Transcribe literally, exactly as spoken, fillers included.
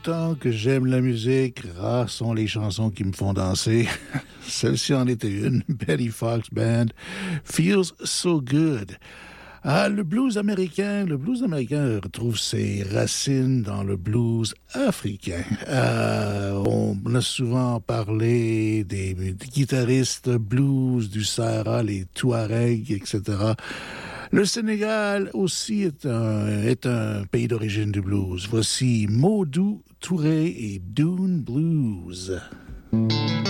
Tant que j'aime la musique, rares sont les chansons qui me font danser. Celle-ci en était une. Betty Fox Band, Feels So Good. Ah, le blues américain, le blues américain retrouve ses racines dans le blues africain. Euh, on a souvent parlé des, des guitaristes blues du Sahara, les Touaregs, et cetera. Le Sénégal aussi est un, est un pays d'origine du blues. Voici Modou Touré et Dune Blues.